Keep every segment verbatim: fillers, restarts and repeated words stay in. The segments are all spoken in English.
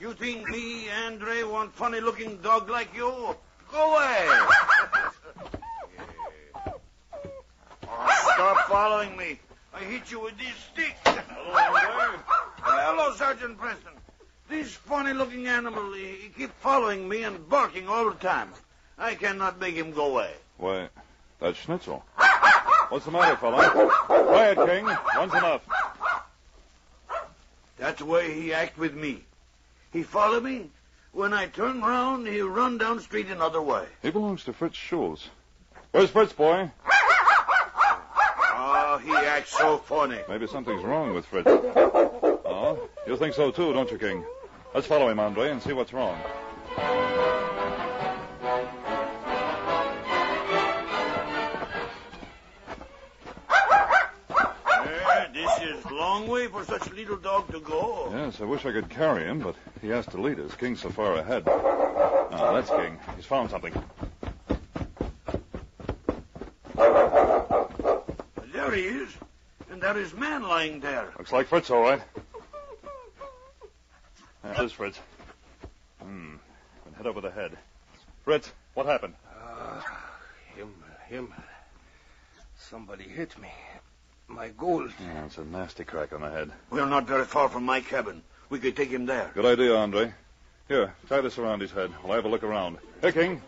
You think me, Andre, want funny-looking dog like you? Go away. Oh, stop following me. I hit you with this stick. Hello, Andre. Hello, Sergeant Preston. This funny-looking animal, he, he keeps following me and barking all the time. I cannot make him go away. Why, that's Schnitzel. What's the matter, fella? Quiet, King. One's enough. That's the way he act with me. He follow me. When I turn round, he'll run down the street another way. He belongs to Fritz Schulz. Where's Fritz, boy? Oh, he acts so funny. Maybe something's wrong with Fritz. Oh, you think so, too, don't you, King? Let's follow him, Andre, and see what's wrong. Long way for such a little dog to go. Yes, I wish I could carry him, but he has to lead us. King's so far ahead. Now, that's King. He's found something. There he is. And there is man lying there. Looks like Fritz, all right. That is Fritz. Hmm. Been hit over the head. Fritz, what happened? Uh, him, him. Somebody hit me. My gold. Yeah, it's a nasty crack on the head. We're not very far from my cabin. We could take him there. Good idea, Andre. Here, tie this around his head. We'll have a look around. Here, King.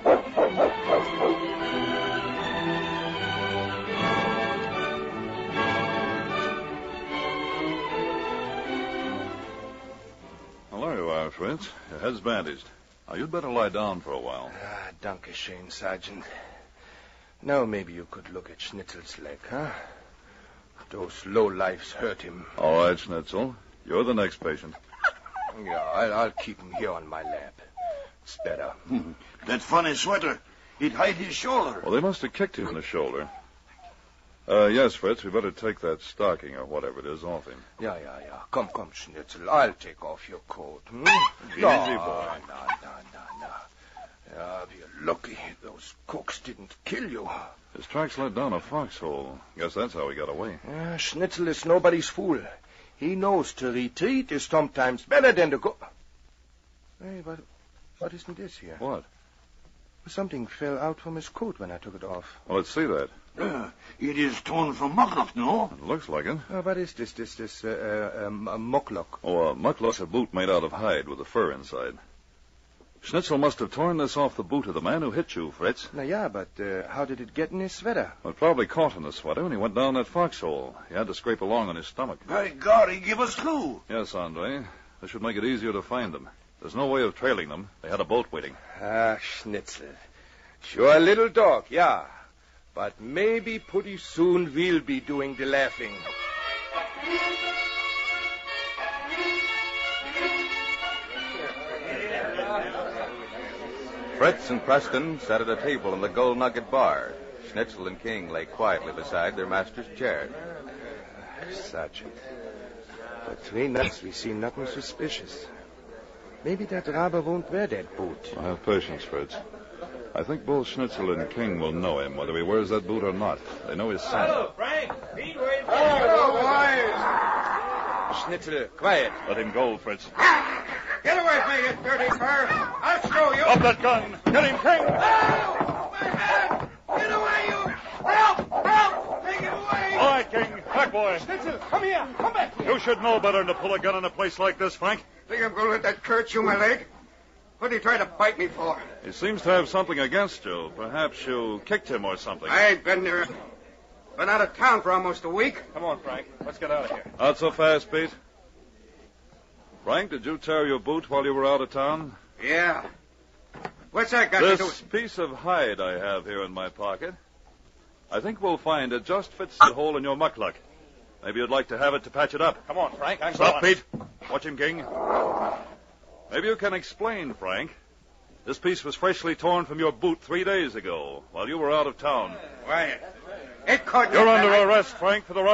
Well, there you are, Fritz. Your head's bandaged. Now, you'd better lie down for a while. Ah, danke schön, Sergeant. Now maybe you could look at Schnitzel's leg, huh? Those lowlifes hurt him. All right, Schnitzel. You're the next patient. Yeah, I'll, I'll keep him here on my lap. It's better. That funny sweater. He'd hide his shoulder. Well, they must have kicked him in the shoulder. Uh, yes, Fritz, we better take that stocking or whatever it is off him. Yeah, yeah, yeah. Come, come, Schnitzel. I'll take off your coat. Hmm? Easy, no, boy. No, no, no, no. Yeah, we're lucky those cooks didn't kill you. His tracks led down a foxhole. Guess that's how he got away. Yeah, Schnitzel is nobody's fool. He knows to retreat is sometimes better than to go... Hey, what, what isn't this here? What? Something fell out from his coat when I took it off. Well, let's see that. Uh, it is torn from muckluck, no? It looks like it. Uh, what is this, this, this, uh, uh, um, a muckluck? Oh, a muckluck's a boot made out of hide with a fur inside. Schnitzel must have torn this off the boot of the man who hit you, Fritz. Now, yeah, but uh, how did it get in his sweater? Well, it probably caught in the sweater when he went down that foxhole. He had to scrape along on his stomach. By God, he give us clue. Yes, Andre. This should make it easier to find them. There's no way of trailing them. They had a boat waiting. Ah, Schnitzel. Sure, little dog, yeah. But maybe pretty soon we'll be doing the laughing. Fritz and Preston sat at a table in the Gold Nugget bar. Schnitzel and King lay quietly beside their master's chair. Sergeant, between us we see nothing suspicious. Maybe that robber won't wear that boot. Well, have patience, Fritz. I think both Schnitzel and King will know him, whether he wears that boot or not. They know his son. Hello, Frank. Pete, wait a Hello, boys. Schnitzel, quiet. Let him go, Fritz. Get away from me, you dirty cur. I'll show you. Up that gun. Get him, King. Oh, my head. Get away, you. Help, help. Take it away. All right, King. Back, boy. Schnitzel, come here. Come back here. You should know better than to pull a gun in a place like this, Frank. Think I'm going to let that cur chew my leg? What did he try to bite me for? He seems to have something against you. Perhaps you kicked him or something. I ain't been there. Been out of town for almost a week. Come on, Frank. Let's get out of here. Not so fast, Pete. Frank, did you tear your boot while you were out of town? Yeah. What's that got to do This with... piece of hide I have here in my pocket, I think we'll find it just fits the hole in your muckluck. Maybe you'd like to have it to patch it up. Come on, Frank. I'm Stop, going. Pete. Watch him, King. Maybe you can explain, Frank. This piece was freshly torn from your boot three days ago while you were out of town. Why, it couldn't... You're under arrest, Frank, for the